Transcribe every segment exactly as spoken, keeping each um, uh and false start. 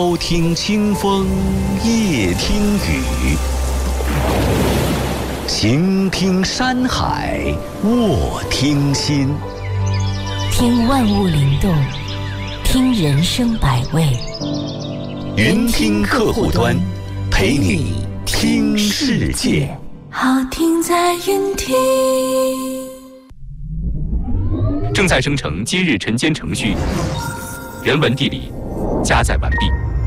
朝听清风，夜听雨，行听山海，卧听心。 听万物灵动，听人生百味。 云听客户端，陪你听世界。 好听在云听。 正在生成今日晨间程序，人文地理加载完毕。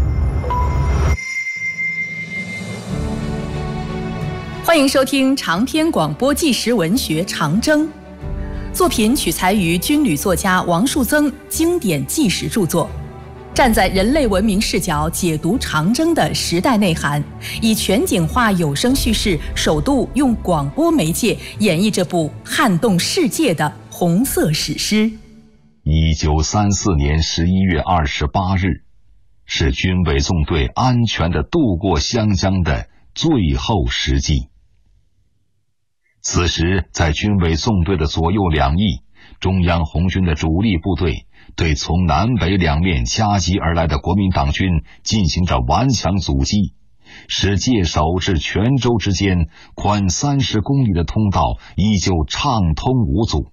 欢迎收听长篇广播纪实文学《长征》，作品取材于军旅作家王树增经典纪实著作，站在人类文明视角解读长征的时代内涵，以全景化有声叙事，首度用广播媒介演绎这部撼动世界的红色史诗。 一九三四年十一月二十八日，是军委纵队安全地渡过湘江的最后时机。此时，在军委纵队的左右两翼，中央红军的主力部队对从南北两面夹击而来的国民党军进行着顽强阻击，使界首至泉州之间宽三十公里的通道依旧畅通无阻。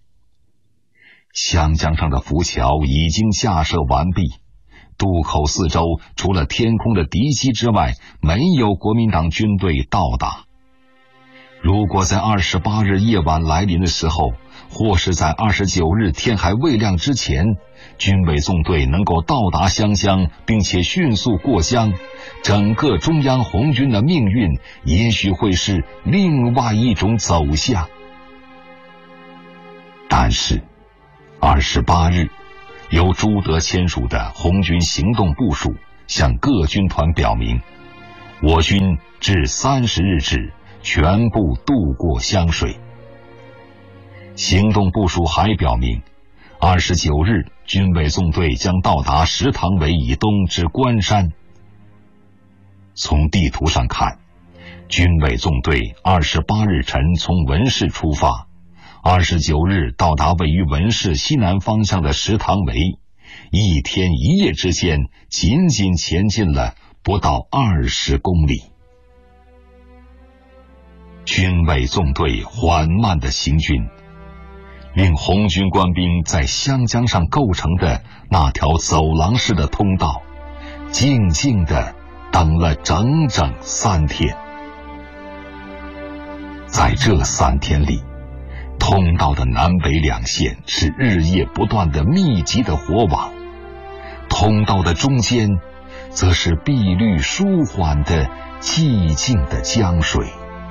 湘江上的浮桥已经架设完毕，渡口四周除了天空的敌机之外，没有国民党军队到达。如果在二十八日夜晚来临的时候，或是在二十九日天还未亮之前，军委纵队能够到达湘江，并且迅速过江，整个中央红军的命运也许会是另外一种走向。但是二十八日，由朱德签署的红军行动部署向各军团表明，我军至三十日止全部渡过湘水。行动部署还表明，二十九日军委纵队将到达石塘尾以东之关山。从地图上看，军委纵队二十八日晨从文市出发，二十九日到达位于文市西南方向的石塘围，一天一夜之间仅仅前进了不到二十公里。军委纵队缓慢的行军，令红军官兵在湘江上构成的那条走廊式的通道静静地等了整整三天。在这三天里，通道的南北两线是日夜不断的密集的火网，通道的中间则是碧绿舒缓的寂静的江水。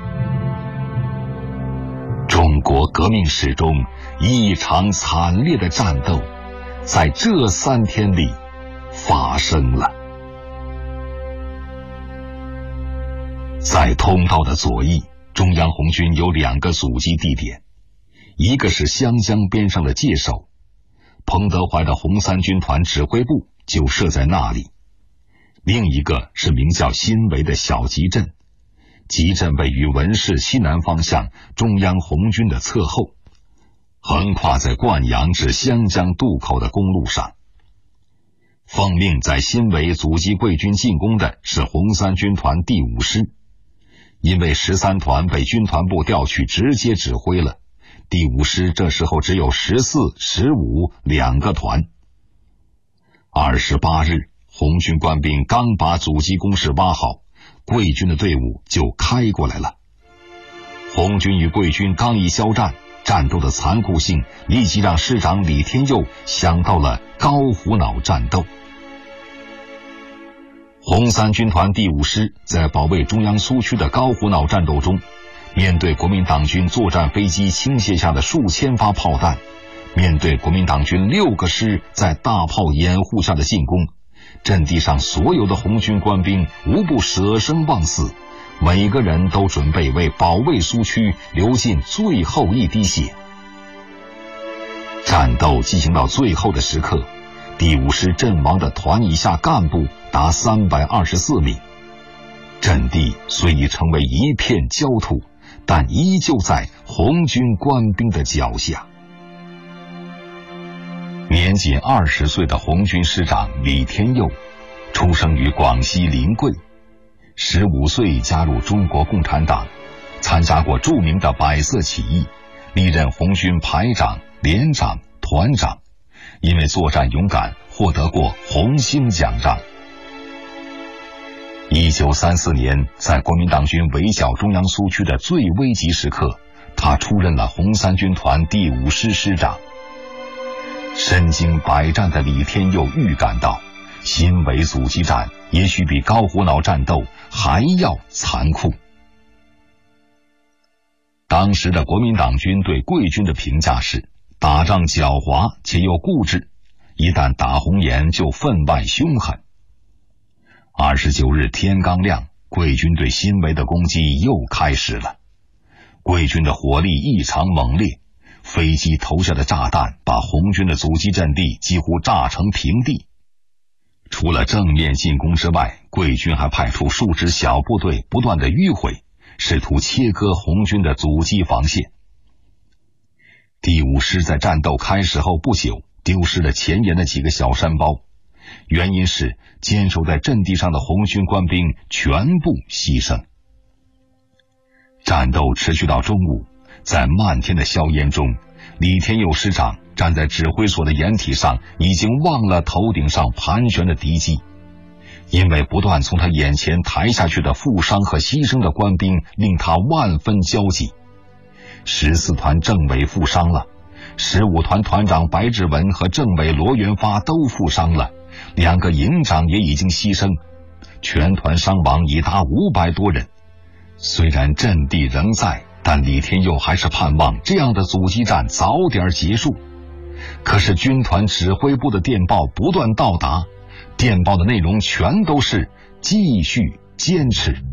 中国革命史中一场惨烈的战斗在这三天里发生了。在通道的左翼，中央红军有两个阻击地点，一个是湘江边上的界首，彭德怀的红三军团指挥部就设在那里；另一个是名叫新围的小集镇，集镇位于文市西南方向中央红军的侧后，横跨在灌阳至湘江渡口的公路上。奉命在新围阻击桂军进攻的是红三军团第五师，因为十三团被军团部调去直接指挥了，第五师这时候只有十四、十五两个团。二十八日，红军官兵刚把阻击工事挖好，桂军的队伍就开过来了。红军与桂军刚一交战，战斗的残酷性立即让师长李天佑想到了高虎脑战斗。红三军团第五师在保卫中央苏区的高虎脑战斗中，面对国民党军作战飞机倾泻下的数千发炮弹，面对国民党军六个师在大炮掩护下的进攻，阵地上所有的红军官兵无不舍生忘死，每个人都准备为保卫苏区流尽最后一滴血。战斗进行到最后的时刻，第五师阵亡的团以下干部达三百二十四名，阵地虽已成为一片焦土，但依旧在红军官兵的脚下。年仅二十岁的红军师长李天佑出生于广西临桂，十五岁加入中国共产党，参加过著名的百色起义，历任红军排长、连长、团长，因为作战勇敢，获得过红星奖章。一九三四年，在国民党军围剿中央苏区的最危急时刻，他出任了红三军团第五师师长。身经百战的李天佑预感到，新围阻击战也许比高虎脑战斗还要残酷。当时的国民党军对桂军的评价是：打仗狡猾且又固执，一旦打红眼就分外凶狠。二十九日天刚亮，桂军对新围的攻击又开始了。桂军的火力异常猛烈，飞机投下的炸弹把红军的阻击阵地几乎炸成平地。除了正面进攻之外，桂军还派出数支小部队不断的迂回，试图切割红军的阻击防线。第五师在战斗开始后不久，丢失了前沿的几个小山包，原因是坚守在阵地上的红军官兵全部牺牲。战斗持续到中午，在漫天的硝烟中，李天佑师长站在指挥所的掩体上，已经忘了头顶上盘旋的敌机。因为不断从他眼前抬下去的负伤和牺牲的官兵，令他万分焦急。十四团政委负伤了，十五团团长白志文和政委罗元发都负伤了，两个营长也已经牺牲，全团伤亡已达五百多人。虽然阵地仍在，但李天佑还是盼望这样的阻击战早点结束。可是军团指挥部的电报不断到达，电报的内容全都是继续坚持。